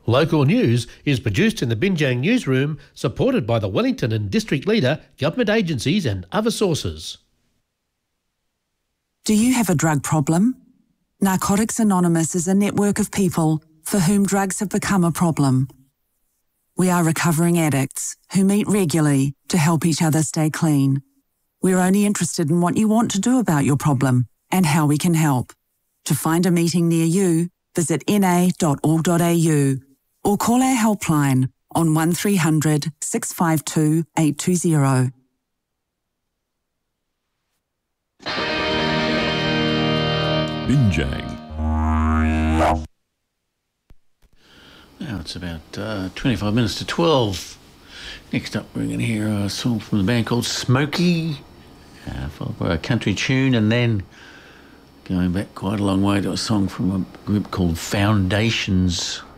Local news is produced in the Binjang newsroom, supported by the Wellington and District Leader, government agencies and other sources. Do you have a drug problem? Narcotics Anonymous is a network of people for whom drugs have become a problem. We are recovering addicts who meet regularly to help each other stay clean. We're only interested in what you want to do about your problem and how we can help. To find a meeting near you, visit na.org.au or call our helpline on 1300 652 820. Binjang. Now it's about 25 minutes to 12. Next up, we're going to hear a song from the band called Smokey, followed by a country tune, and then going back quite a long way to a song from a group called Foundations.